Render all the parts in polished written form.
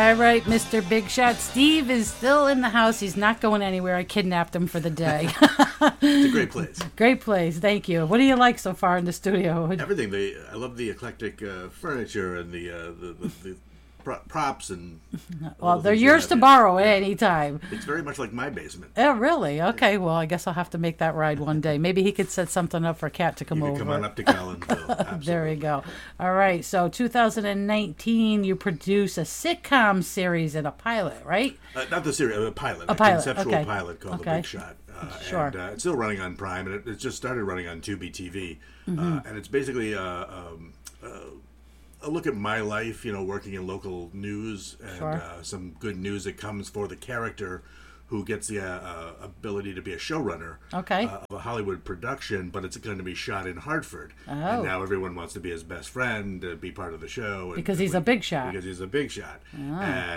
All right, Mr. Big Shot. Steve is still in the house. He's not going anywhere. I kidnapped him for the day. It's a great place. Great place. Thank you. What do you like so far in the studio? Everything. I love the eclectic furniture and the props and. Well, they're yours to borrow at any time. It's very much like my basement. Oh, really? Okay. Well, I guess I'll have to make that ride one day. Maybe he could set something up for Kat to come over. Come on up to Collinsville. There we go. All right. So 2019, you produce a sitcom series and a pilot, right? Not the series, a pilot. A pilot. Conceptual pilot called The Big Shot. Sure. And it's still running on Prime, and it just started running on Tubi TV. And it's basically a look at my life, working in local news and some good news that comes for the character who gets the ability to be a showrunner of a Hollywood production, but it's going to be shot in Hartford. Oh. And now everyone wants to be his best friend, be part of the show. Because he's a big shot. Because he's a big shot. Oh.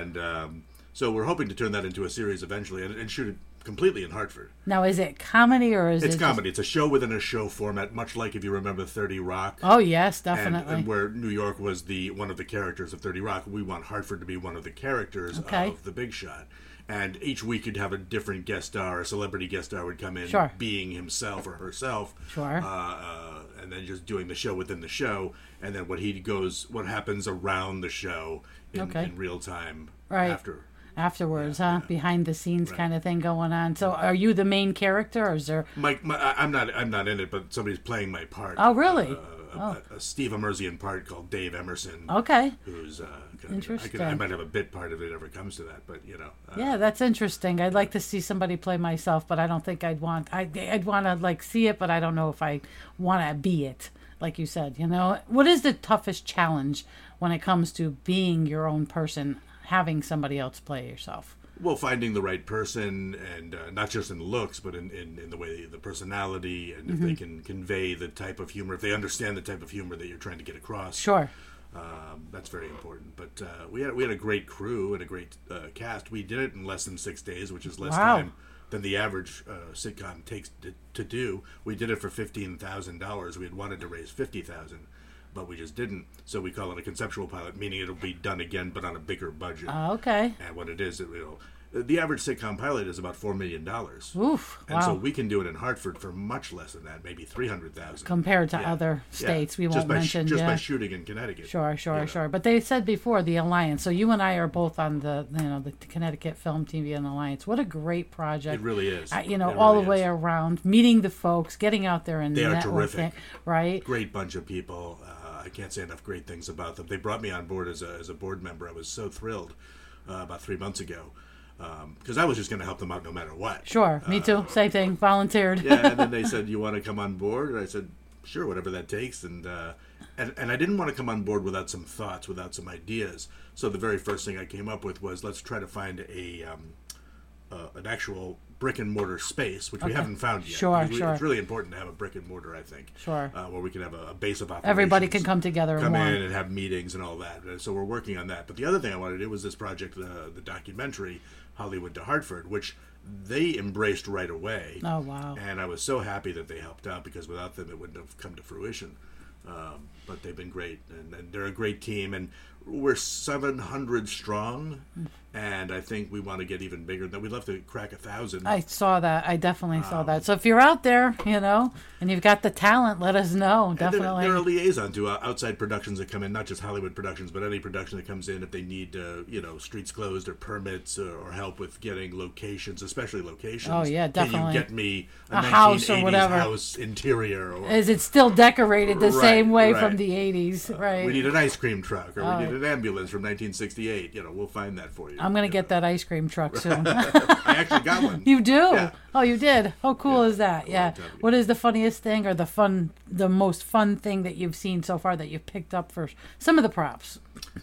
And so we're hoping to turn that into a series eventually and shoot it completely in Hartford. Now, is it comedy or is it... It's comedy. It's a show within a show format, much like if you remember 30 Rock. Oh, yes, definitely. And where New York was one of the characters of 30 Rock, we want Hartford to be one of the characters of The Big Shot. And each week you'd have a different guest star, a celebrity guest star would come in being himself or herself. Sure. And then just doing the show within the show. And then what happens around the show in real time afterwards, behind the scenes kind of thing going on. So are you the main character or is there I'm not in it, but somebody's playing my part. Oh, really? A Steve Emersian part called Dave Emerson. Okay. Who's interesting. I might have a bit part if it ever comes to that, but yeah, that's interesting. I'd like to see somebody play myself, but I don't think I'd want to like see it, but I don't know if I want to be it. Like you said, what is the toughest challenge when it comes to being your own person, having somebody else play yourself? Well, finding the right person, and not just in looks, but in the way, the personality, and if they can convey the type of humor, if they understand the type of humor that you're trying to get across. Sure. That's very important. But we had a great crew and a great cast. We did it in less than 6 days, which is less time than the average sitcom takes to do. We did it for $15,000. We had wanted to raise $50,000. But we just didn't, so we call it a conceptual pilot, meaning it'll be done again, but on a bigger budget. Okay. And what it is, the average sitcom pilot is about $4 million. Oof! And so we can do it in Hartford for much less than that, maybe $300,000 compared to other states. We won't mention by shooting in Connecticut. Sure. But they said before the Alliance. So you and I are both on the Connecticut Film TV and Alliance. What a great project! It really is. All the way around, meeting the folks, getting out there and they are terrific. Right? Great bunch of people. I can't say enough great things about them. They brought me on board as a board member. I was so thrilled about 3 months ago because I was just going to help them out no matter what. Sure, me too. Same thing. Volunteered. Yeah, and then they said, "You want to come on board?" And I said, "Sure, whatever that takes." And I didn't want to come on board without some thoughts, without some ideas. So the very first thing I came up with was, let's try to find an actual brick and mortar space, which we haven't found yet. Sure. It's really important to have a brick and mortar, I think. Sure. Where we can have a base of operations. Everybody can come together. Come in and have meetings and all that. So we're working on that. But the other thing I wanted to do was this project, the documentary, Hollywood to Hartford, which they embraced right away. Oh, wow. And I was so happy that they helped out because without them it wouldn't have come to fruition. But they've been great, and they're a great team, and we're 700 strong, and I think we want to get even bigger. We'd love to crack 1,000. I saw that. I definitely saw that. So if you're out there, and you've got the talent, let us know. Definitely. They're a liaison to outside productions that come in, not just Hollywood productions, but any production that comes in if they need, streets closed or permits or help with getting locations, especially locations. Oh, yeah, definitely. Can you get me a house or whatever house interior? Is it still decorated the same way from the 80s? Right. We need an ice cream truck, or we need an ambulance from 1968. We'll find that for you. I'm going to get that ice cream truck soon. I actually got one. You do? Yeah. Oh, you did? How cool is that? Yeah. What is the funniest thing or the most fun thing that you've seen so far that you've picked up for some of the props?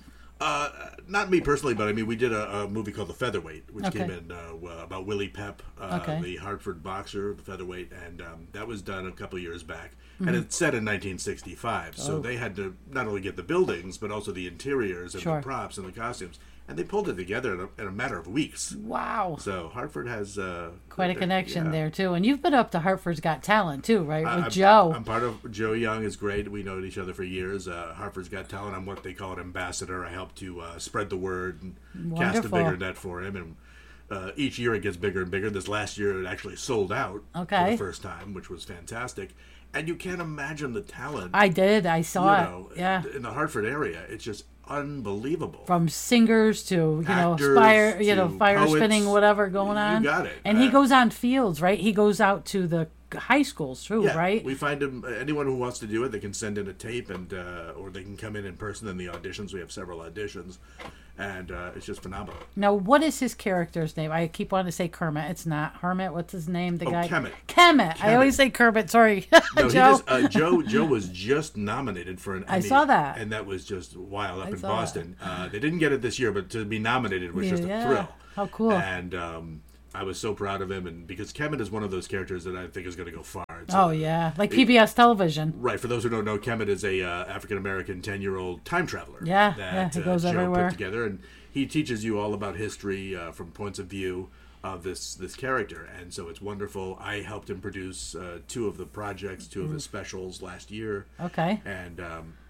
Not me personally, but I mean, we did a movie called The Featherweight, which came in about Willie Pep, the Hartford boxer, the featherweight, and that was done a couple of years back. And it's set in 1965, so they had to not only get the buildings, but also the interiors and the props and the costumes. and they pulled it together in a matter of weeks. Wow. So Hartford has quite a connection there too. And you've been up to Hartford's Got Talent too, right? With Joe. I'm part of Joe Young is great. We know each other for years. Hartford's Got Talent. I'm what they call an ambassador. I help to spread the word and cast a bigger net for him. And each year it gets bigger and bigger. This last year it actually sold out for the first time, which was fantastic. And you can't imagine the talent. I did. I saw it. Yeah. In the Hartford area, it's just unbelievable. From singers to actors, fire poets, spinning, whatever going on. You got it. And he goes on fields, right? He goes out to the high schools too, right? We find him. Anyone who wants to do it, they can send in a tape, and or they can come in person in the auditions. We have several auditions, and it's just phenomenal. Now, what is his character's name? I keep wanting to say Kermit. It's not Hermit. What's his name? The guy. Kemet. I always say Kermit. Sorry, no, Joe. Joe was just nominated for an Emmy. I saw that, and that was just wild up in Boston. They didn't get it this year, but to be nominated was just a thrill. How cool! And I was so proud of him, and because Kemet is one of those characters that I think is going to go far. Like PBS television. Right. For those who don't know, Kemet is a African American 10-year-old time traveler. That he goes Joe everywhere. Put together, and he teaches you all about history from points of view of this character, and so it's wonderful. I helped him produce two of the projects, two of his specials last year. Okay. And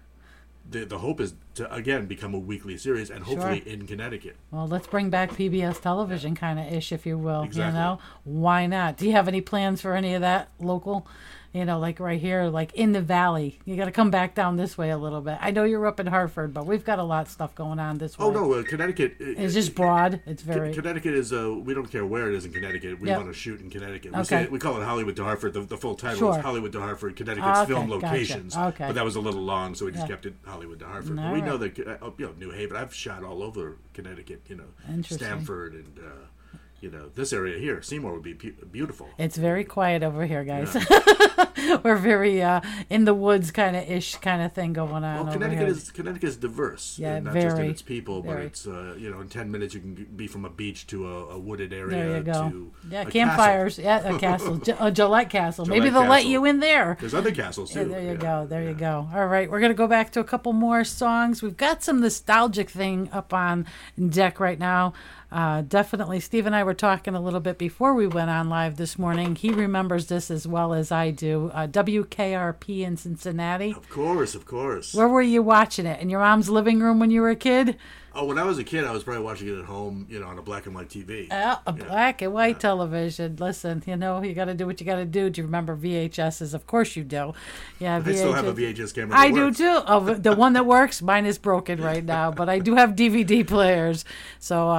the hope is to again become a weekly series, and hopefully in Connecticut. Well, let's bring back PBS television kind of ish, if you will. Exactly. Why not? Do you have any plans for any of that local? Like right here, like in the valley. You got to come back down this way a little bit. I know you're up in Hartford, but we've got a lot of stuff going on this way. Oh no, Connecticut. It's just broad. It's very. Connecticut is. We don't care where it is in Connecticut. We want to shoot in Connecticut. We call it Hollywood to Hartford. The full title is Hollywood to Hartford, Connecticut's film locations. Gotcha. But that was a little long, so we just kept it Hollywood to Hartford. But we know that New Haven. I've shot all over Connecticut. Stamford and. This area here, Seymour, would be beautiful. It's very quiet over here, guys. Yeah. We're very in the woods kind of thing going on. Well, Connecticut is diverse. Yeah, not just in its people, but it's in 10 minutes you can be from a beach to a wooded area. There you go. To campfires. Castle. Yeah, a castle, a Gillette Castle. Maybe they'll let you in there. There's other castles too. There you go. There you go. All right, we're gonna go back to a couple more songs. We've got some nostalgic thing up on deck right now. Definitely, Steve and I were talking a little bit before we went on live this morning. He remembers this as well as I do. WKRP in Cincinnati. Of course. Where were you watching it? In your mom's living room when you were a kid? Oh, when I was a kid, I was probably watching it at home, on a black and white TV. Black and white television. Listen, you got to do what you got to do. Do you remember VHSs? Of course you do. Yeah, I still have a VHS camera. I do too. Oh, the one that works. Mine is broken right now, but I do have DVD players. So,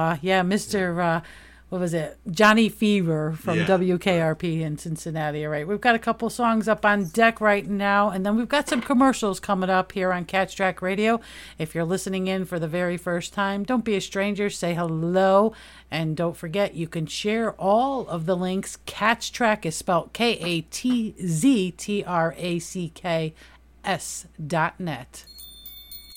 Mr. What was it? Johnny Fever from WKRP in Cincinnati. All right, we've got a couple songs up on deck right now, and then we've got some commercials coming up here on Catch Track Radio. If you're listening in for the very first time, don't be a stranger. Say hello, and don't forget you can share all of the links. Catch Track is spelled KATZTRACKS.net.